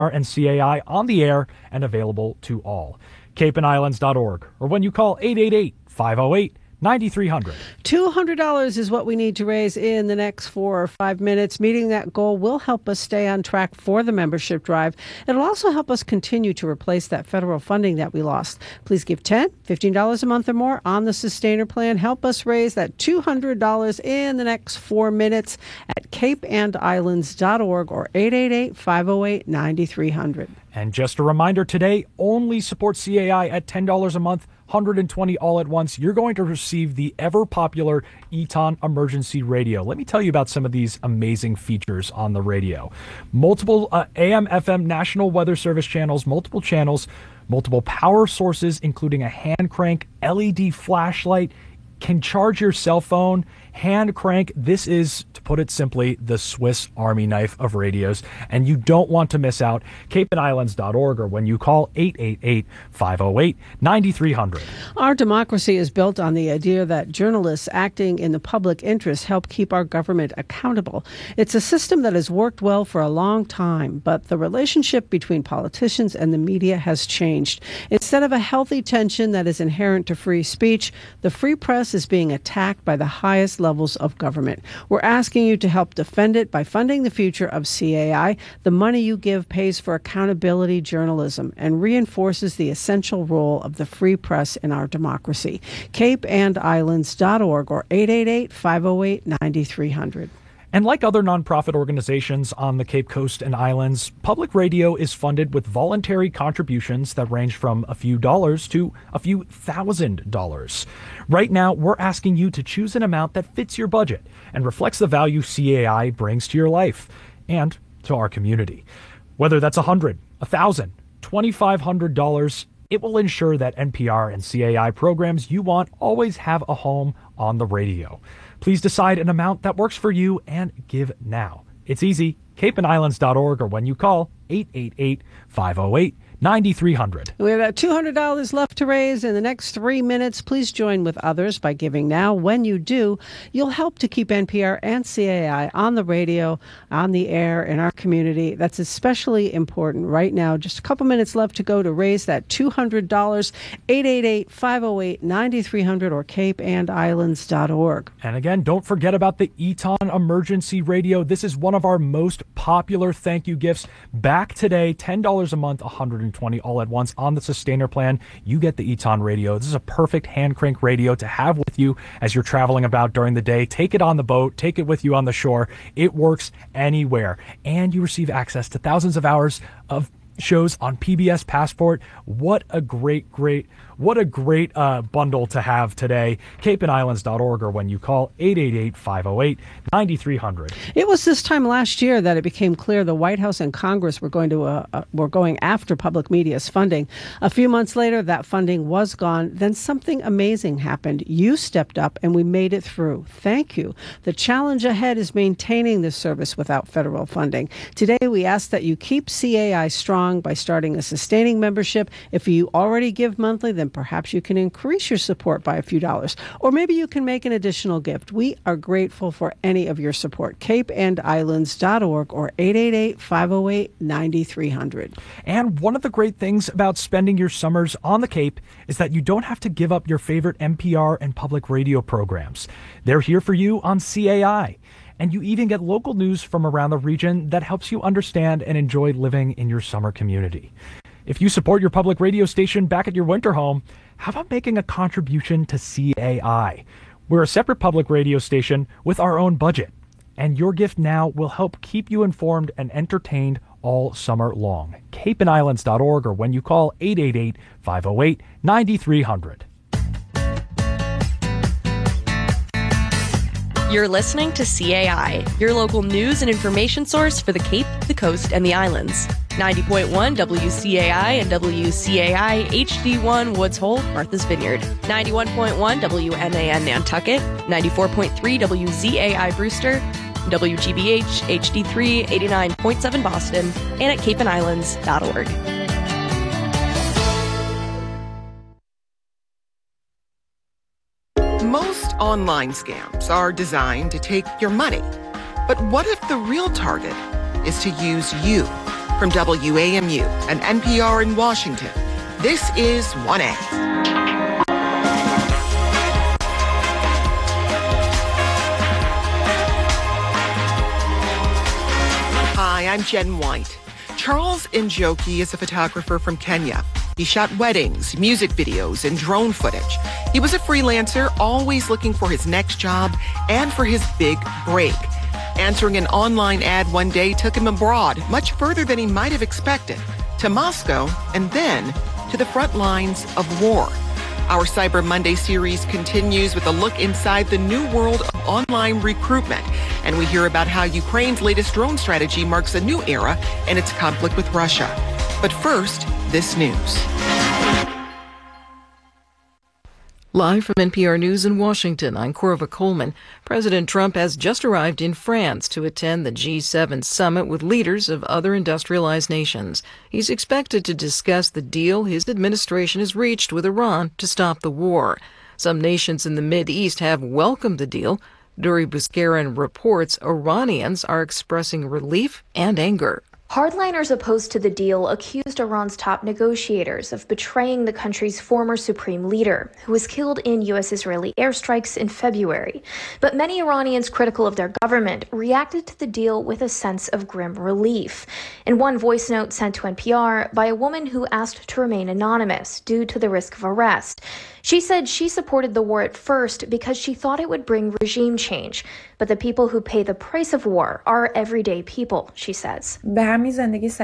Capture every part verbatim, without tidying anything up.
and C A I on the air and available to all. cape and islands dot org, or when you call eight eight eight, five oh eight, nine three hundred. two hundred dollars is what we need to raise in the next four or five minutes. Meeting that goal will help us stay on track for the membership drive. It'll also help us continue to replace that federal funding that we lost. Please give ten dollars, fifteen dollars a month or more on the Sustainer Plan. Help us raise that two hundred dollars in the next four minutes at cape and islands dot org or eight eight eight, five oh eight, nine three hundred. And just a reminder today, only support C A I at ten dollars a month. one hundred twenty all at once. You're going to receive the ever popular Eton Emergency Radio. Let me tell you about some of these amazing features on the radio. Multiple uh, A M, F M, National Weather Service channels, multiple channels, multiple power sources, including a hand crank, L E D flashlight, can charge your cell phone, hand crank. This is, to put it simply, the Swiss Army knife of radios, and you don't want to miss out. cape and islands dot org, or when you call eight eight eight, five oh eight, nine three hundred. Our democracy is built on the idea that journalists acting in the public interest help keep our government accountable. It's a system that has worked well for a long time, but the relationship between politicians and the media has changed. Instead of a healthy tension that is inherent to free speech, the free press is being attacked by the highest levels of government. We're asking you to help defend it by funding the future of C A I. The money you give pays for accountability journalism and reinforces the essential role of the free press in our democracy. cape and islands dot org or eight eight eight, five oh eight, nine three hundred. And like other nonprofit organizations on the Cape Coast and Islands, public radio is funded with voluntary contributions that range from a few dollars to a few thousand dollars. Right now, we're asking you to choose an amount that fits your budget and reflects the value C A I brings to your life and to our community. Whether that's one hundred dollars, one thousand dollars, twenty-five hundred dollars, it will ensure that N P R and C A I programs you want always have a home on the radio. Please decide an amount that works for you and give now. It's easy. cape and islands dot org, or when you call eight eight eight, five oh eight, nine three hundred. We have about two hundred dollars left to raise in the next three minutes. Please join with others by giving now. When you do, you'll help to keep N P R and C A I on the radio, on the air, in our community. That's especially important right now. Just a couple minutes left to go to raise that two hundred dollars. eight eight eight, five oh eight, nine three hundred or cape and islands dot org. And again, don't forget about the Eton Emergency Radio. This is one of our most popular thank you gifts. Back today, ten dollars a month, one hundred twenty all at once on the Sustainer Plan. You get the Eton Radio. This is a perfect hand crank radio to have with you as you're traveling about during the day. Take it on the boat, take it with you on the shore. It works anywhere. And you receive access to thousands of hours of shows on P B S Passport. What a great, great, what a great uh, bundle to have today. cape and islands dot org, or when you call eight eight eight, five oh eight, nine three hundred. It was this time last year that it became clear the White House and Congress were going to uh, uh, were going after public media's funding. A few months later, that funding was gone. Then something amazing happened. You stepped up and we made it through. Thank you. The challenge ahead is maintaining this service without federal funding. Today, we ask that you keep C A I strong by starting a sustaining membership. If you already give monthly, then perhaps you can increase your support by a few dollars. Or maybe you can make an additional gift. We are grateful for any of your support. cape and islands dot org or eight eight eight, five oh eight, nine three hundred. And one of the great things about spending your summers on the Cape is that you don't have to give up your favorite N P R and public radio programs. They're here for you on C A I. And you even get local news from around the region that helps you understand and enjoy living in your summer community. If you support your public radio station back at your winter home, how about making a contribution to C A I? We're a separate public radio station with our own budget, and your gift now will help keep you informed and entertained all summer long. cape and islands dot org, or when you call eight eight eight, five oh eight, nine three hundred. You're listening to C A I, your local news and information source for the Cape, the Coast, and the Islands. ninety point one W C A I and W C A I H D one Woods Hole, Martha's Vineyard. ninety-one point one W N A N Nantucket. ninety-four point three W Z A I Brewster. W G B H H D three eighty-nine point seven Boston. And at cape and islands dot org. Most online scams are designed to take your money. But what if the real target is to use you? From W A M U and N P R in Washington, this is one A. Hi, I'm Jen White. Charles Njoki is a photographer from Kenya. He shot weddings, music videos, and drone footage. He was a freelancer, always looking for his next job and for his big break. Answering an online ad one day took him abroad, much further than he might have expected, to Moscow and then to the front lines of war. Our Cyber Monday series continues with a look inside the new world of online recruitment. And we hear about how Ukraine's latest drone strategy marks a new era in its conflict with Russia. But first, this news. Live from N P R News in Washington, I'm Corva Coleman. President Trump has just arrived in France to attend the G seven summit with leaders of other industrialized nations. He's expected to discuss the deal his administration has reached with Iran to stop the war. Some nations in the Mideast have welcomed the deal. Duri Buskarin reports Iranians are expressing relief and anger. Hardliners opposed to the deal accused Iran's top negotiators of betraying the country's former supreme leader, who was killed in U S-Israeli airstrikes in February. But many Iranians critical of their government reacted to the deal with a sense of grim relief. In one voice note sent to N P R by a woman who asked to remain anonymous due to the risk of arrest, she said she supported the war at first because she thought it would bring regime change. But the people who pay the price of war are everyday people, she says. It's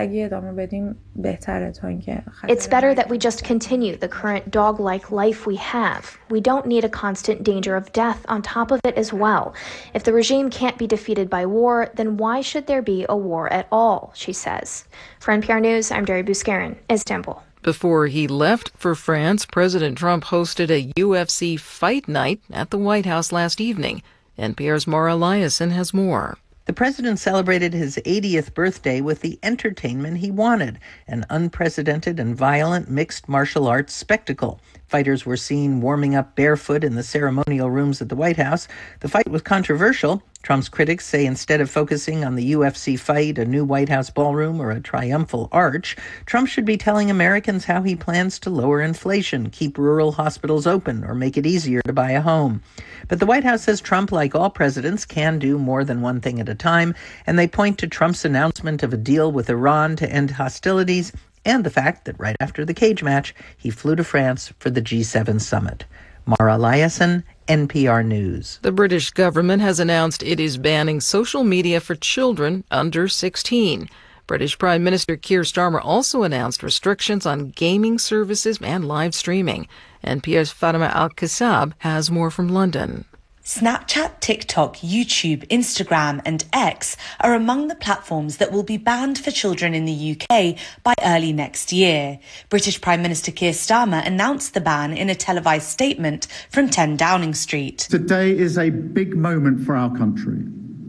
better that we just continue the current dog-like life we have. We don't need a constant danger of death on top of it as well. If the regime can't be defeated by war, then why should there be a war at all, she says. For N P R News, I'm Duri Buskarin, Istanbul. Before he left for France, President Trump hosted a U F C fight night at the White House last evening. N P R's Mara Liasson has more. The president celebrated his eightieth birthday with the entertainment he wanted, an unprecedented and violent mixed martial arts spectacle. Fighters were seen warming up barefoot in the ceremonial rooms at the White House. The fight was controversial. Trump's critics say instead of focusing on the U F C fight, a new White House ballroom, or a triumphal arch, Trump should be telling Americans how he plans to lower inflation, keep rural hospitals open, or make it easier to buy a home. But the White House says Trump, like all presidents, can do more than one thing at a time, and they point to Trump's announcement of a deal with Iran to end hostilities and the fact that right after the cage match, he flew to France for the G seven summit. Mara Liasson, N P R News. The British government has announced it is banning social media for children under sixteen. British Prime Minister Keir Starmer also announced restrictions on gaming services and live streaming. N P R's Fatima Al-Kassab has more from London. Snapchat, TikTok, YouTube, Instagram and X are among the platforms that will be banned for children in the U K by early next year. British Prime Minister Keir Starmer announced the ban in a televised statement from ten Downing Street. Today is a big moment for our country.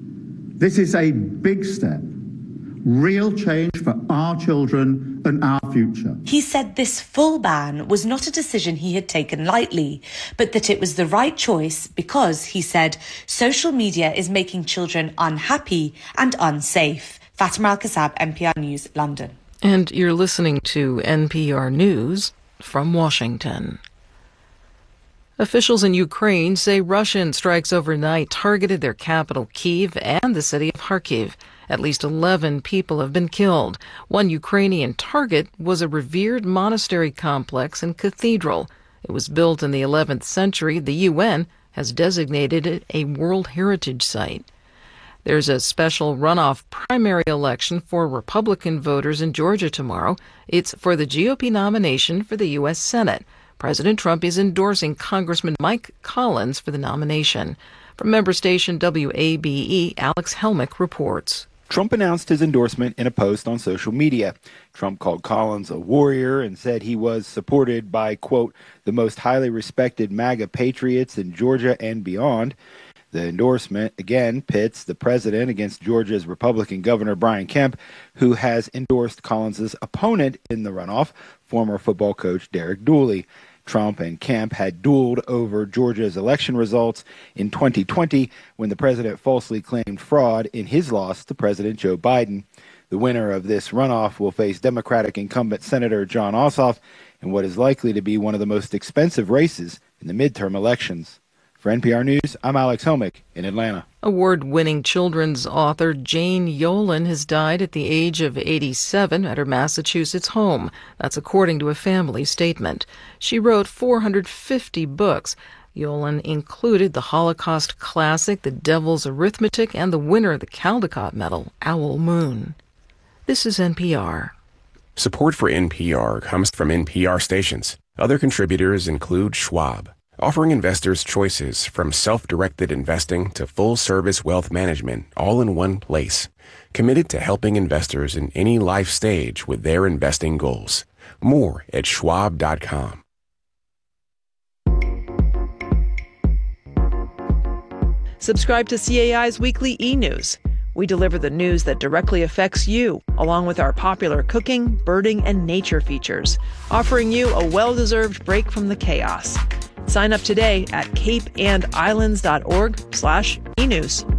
This is a big step. Real change for our children and our future. He said this full ban was not a decision he had taken lightly, but that it was the right choice because, he said, social media is making children unhappy and unsafe. Fatima Al-Kassab, N P R News, London. And you're listening to N P R News from Washington. Officials in Ukraine say Russian strikes overnight targeted their capital, Kyiv, and the city of Kharkiv. At least eleven people have been killed. One Ukrainian target was a revered monastery complex and cathedral. It was built in the eleventh century. The U N has designated it a World Heritage Site. There's a special runoff primary election for Republican voters in Georgia tomorrow. It's for the G O P nomination for the U S Senate. President Trump is endorsing Congressman Mike Collins for the nomination. From member station W A B E, Alex Helmick reports. Trump announced his endorsement in a post on social media. Trump called Collins a warrior and said he was supported by, quote, the most highly respected MAGA patriots in Georgia and beyond. The endorsement, again, pits the president against Georgia's Republican Governor Brian Kemp, who has endorsed Collins' opponent in the runoff, former football coach Derek Dooley. Trump and Kemp had dueled over Georgia's election results in twenty twenty when the president falsely claimed fraud in his loss to President Joe Biden. The winner of this runoff will face Democratic incumbent Senator Jon Ossoff in what is likely to be one of the most expensive races in the midterm elections. For N P R News, I'm Alex Helmick in Atlanta. Award-winning children's author Jane Yolen has died at the age of eighty-seven at her Massachusetts home. That's according to a family statement. She wrote four hundred fifty books. Yolen included the Holocaust classic The Devil's Arithmetic and the winner of the Caldecott Medal, Owl Moon. This is N P R. Support for N P R comes from N P R stations. Other contributors include Schwab, offering investors choices from self-directed investing to full-service wealth management all in one place. Committed to helping investors in any life stage with their investing goals. More at schwab dot com. Subscribe to C A I's weekly e-news. We deliver the news that directly affects you, along with our popular cooking, birding, and nature features, offering you a well-deserved break from the chaos. Sign up today at cape and islands dot org slash e news.